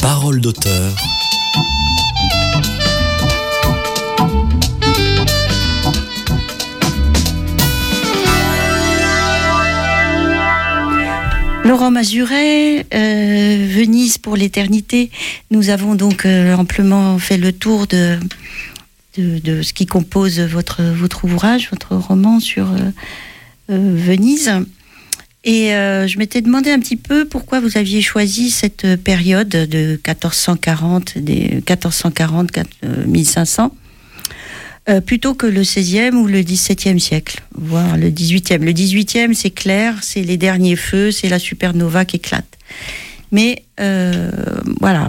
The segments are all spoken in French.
Parole d'auteur. Laurent Mazuret, Venise pour l'éternité. Nous avons donc amplement fait le tour de ce qui compose votre ouvrage, votre roman sur Venise. Et je m'étais demandé un petit peu pourquoi vous aviez choisi cette période de 1440-1500 plutôt que le XVIe ou le XVIIe siècle, voire le XVIIIe. Le XVIIIe, c'est clair, c'est les derniers feux, c'est la supernova qui éclate. Mais voilà.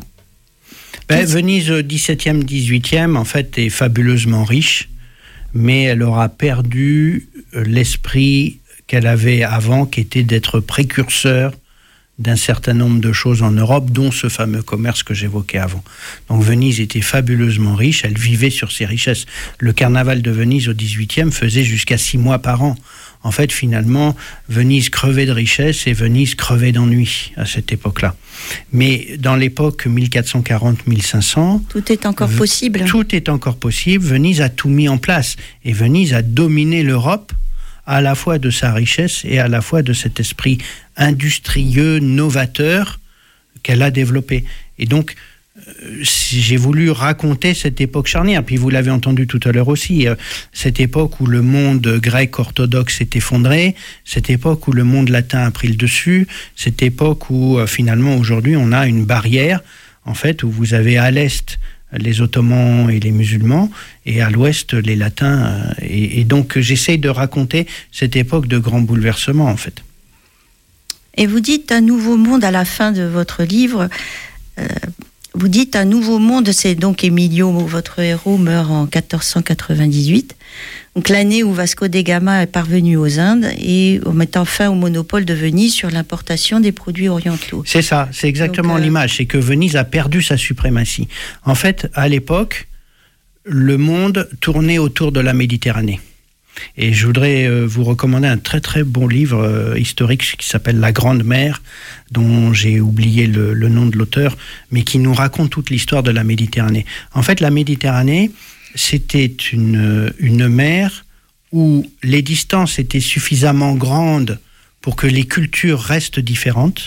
Venise au XVIIe, XVIIIe, en fait, est fabuleusement riche, mais elle aura perdu l'esprit qu'elle avait avant, qui était d'être précurseur d'un certain nombre de choses en Europe, dont ce fameux commerce que j'évoquais avant. Donc Venise était fabuleusement riche, elle vivait sur ses richesses. Le carnaval de Venise au XVIIIe faisait jusqu'à 6 mois par an. En fait, finalement, Venise crevait de richesse et Venise crevait d'ennui à cette époque-là. Mais dans l'époque 1440-1500... Tout est encore possible. Tout est encore possible. Venise a tout mis en place. Et Venise a dominé l'Europe à la fois de sa richesse et à la fois de cet esprit industrieux, novateur qu'elle a développé. Et donc, j'ai voulu raconter cette époque charnière. Puis vous l'avez entendu tout à l'heure aussi, cette époque où le monde grec orthodoxe s'est effondré, cette époque où le monde latin a pris le dessus, cette époque où finalement aujourd'hui on a une barrière, en fait, où vous avez à l'est les Ottomans et les musulmans, et à l'ouest, les latins. Et donc, j'essaye de raconter cette époque de grands bouleversements, en fait. Et vous dites un nouveau monde à la fin de votre livre. Vous dites un nouveau monde, c'est donc Emilio, votre héros, meurt en 1498. Donc l'année où Vasco de Gama est parvenu aux Indes et en mettant fin au monopole de Venise sur l'importation des produits orientaux. C'est ça, c'est exactement l'image, c'est que Venise a perdu sa suprématie. En fait, à l'époque, le monde tournait autour de la Méditerranée. Et je voudrais vous recommander un très très bon livre historique qui s'appelle La Grande Mer, dont j'ai oublié le nom de l'auteur, mais qui nous raconte toute l'histoire de la Méditerranée. En fait, la Méditerranée, c'était une mer où les distances étaient suffisamment grandes pour que les cultures restent différentes,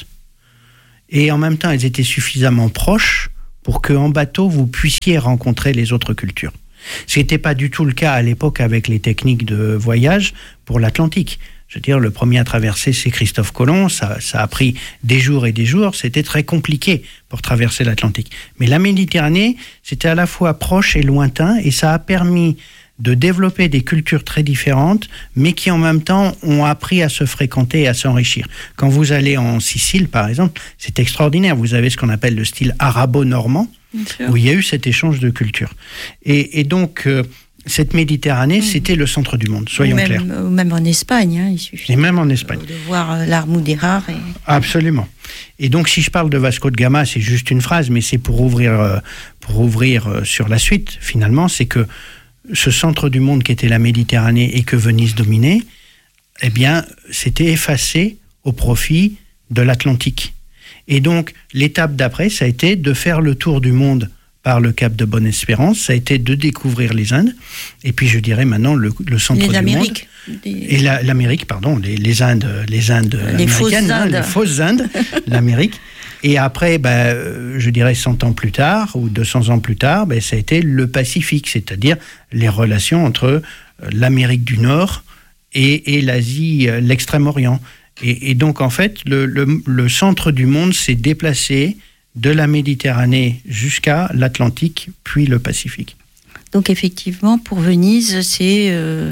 et en même temps, elles étaient suffisamment proches pour qu'en bateau, vous puissiez rencontrer les autres cultures. Ce n'était pas du tout le cas à l'époque avec les techniques de voyage pour l'Atlantique. Je veux dire, le premier à traverser, c'est Christophe Colomb. Ça a pris des jours et des jours. C'était très compliqué pour traverser l'Atlantique. Mais la Méditerranée, c'était à la fois proche et lointain, et ça a permis de développer des cultures très différentes, mais qui en même temps ont appris à se fréquenter et à s'enrichir. Quand vous allez en Sicile, par exemple, c'est extraordinaire. Vous avez ce qu'on appelle le style arabo-normand, où il y a eu cet échange de culture. Et donc, cette Méditerranée, c'était le centre du monde, soyons clairs. Même en Espagne, hein, il suffit et même en Espagne. De voir l'Armudérar. Absolument. Et donc, si je parle de Vasco de Gama, c'est juste une phrase, mais c'est pour ouvrir sur la suite, finalement, c'est que ce centre du monde qui était la Méditerranée et que Venise dominait, eh bien, c'était effacé au profit de l'Atlantique. Et donc, l'étape d'après, ça a été de faire le tour du monde par le Cap de Bonne-Espérance, ça a été de découvrir les Indes, et puis je dirais maintenant le centre du monde. Et l'Amérique, pardon, les Indes américaines, les fausses Indes, l'Amérique. Et après, je dirais 100 ans plus tard, ou 200 ans plus tard, ça a été le Pacifique, c'est-à-dire les relations entre l'Amérique du Nord et l'Asie, l'Extrême-Orient. Et donc, en fait, le centre du monde s'est déplacé de la Méditerranée jusqu'à l'Atlantique, puis le Pacifique. Donc, effectivement, pour Venise, c'est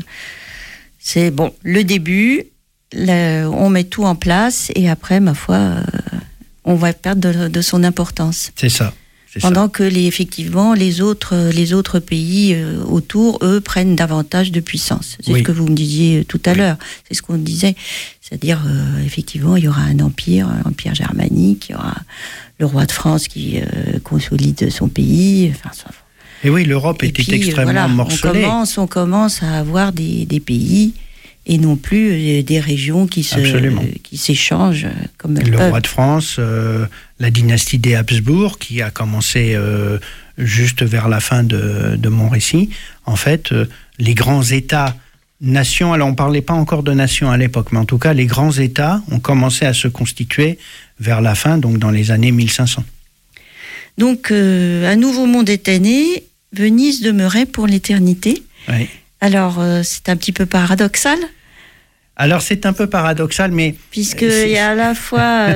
bon, le début, on met tout en place, et après, ma foi, on va perdre de son importance. C'est ça. Pendant que effectivement, les autres pays autour, eux, prennent davantage de puissance. C'est ce que vous me disiez tout à l'heure. C'est ce qu'on disait. C'est-à-dire, effectivement, il y aura un empire germanique, il y aura le roi de France qui consolide son pays. Et oui, l'Europe était extrêmement morcelée. On commence à avoir des pays et non plus des régions qui s'échangent comme elles peuvent. Le roi de France, la dynastie des Habsbourg, qui a commencé juste vers la fin de mon récit. En fait, les grands États-nations, alors on ne parlait pas encore de nations à l'époque, mais en tout cas, les grands États ont commencé à se constituer vers la fin, donc dans les années 1500. Donc, un nouveau monde était né, Venise demeurait pour l'éternité. Oui. Alors, c'est un petit peu paradoxal. Alors, c'est un peu paradoxal, mais... Puisqu'il y a à la fois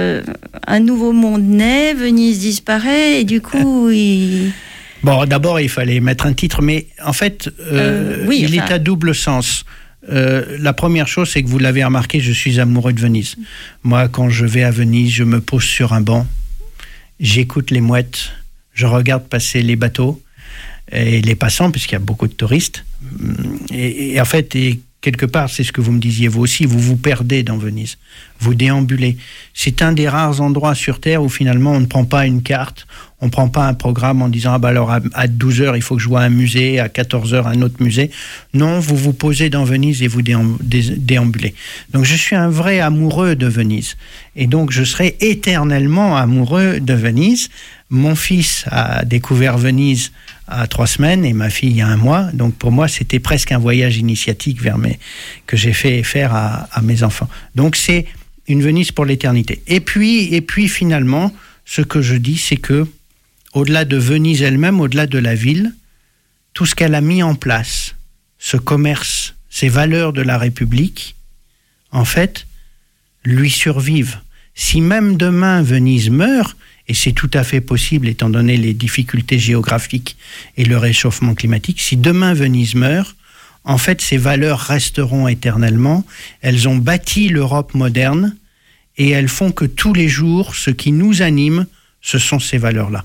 un nouveau monde naît, Venise disparaît, et du coup, Bon, d'abord, il fallait mettre un titre, mais en fait, il est à double sens. La première chose, c'est que vous l'avez remarqué, je suis amoureux de Venise. Moi, quand je vais à Venise, je me pose sur un banc, j'écoute les mouettes, je regarde passer les bateaux et les passants, puisqu'il y a beaucoup de touristes. Et en fait, quelque part, c'est ce que vous me disiez vous aussi, vous vous perdez dans Venise, vous déambulez. C'est un des rares endroits sur Terre où finalement on ne prend pas une carte, on ne prend pas un programme en disant alors à 12h il faut que je voie un musée, à 14h un autre musée. Non, vous vous posez dans Venise et vous déambulez. Donc je suis un vrai amoureux de Venise et donc je serai éternellement amoureux de Venise. Mon fils a découvert Venise à 3 semaines et ma fille il y a 1 mois. Donc pour moi, c'était presque un voyage initiatique que j'ai fait faire à mes enfants. Donc c'est une Venise pour l'éternité. Et puis finalement, ce que je dis, c'est que au-delà de Venise elle-même, au-delà de la ville, tout ce qu'elle a mis en place, ce commerce, ces valeurs de la République, en fait, lui survivent. Si même demain Venise meurt, et c'est tout à fait possible étant donné les difficultés géographiques et le réchauffement climatique, si demain Venise meurt, en fait, ces valeurs resteront éternellement. Elles ont bâti l'Europe moderne et elles font que tous les jours, ce qui nous anime, ce sont ces valeurs-là.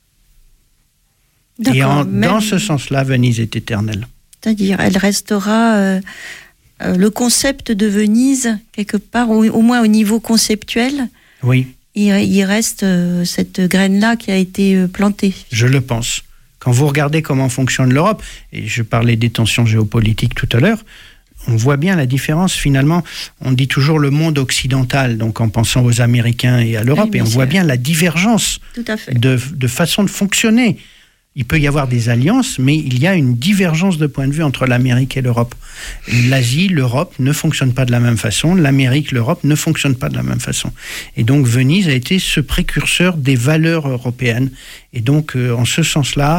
Et dans ce sens-là, Venise est éternelle. C'est-à-dire, elle restera... le concept de Venise, quelque part, au moins au niveau conceptuel, oui. Il reste cette graine-là qui a été plantée. Je le pense. Quand vous regardez comment fonctionne l'Europe, et je parlais des tensions géopolitiques tout à l'heure, on voit bien la différence. Finalement, on dit toujours le monde occidental, donc en pensant aux Américains et à l'Europe, et on voit bien la divergence de façon de fonctionner. Il peut y avoir des alliances, mais il y a une divergence de point de vue entre l'Amérique et l'Europe. L'Asie, l'Europe ne fonctionnent pas de la même façon. L'Amérique, l'Europe ne fonctionnent pas de la même façon. Et donc Venise a été ce précurseur des valeurs européennes. Et donc, en ce sens-là,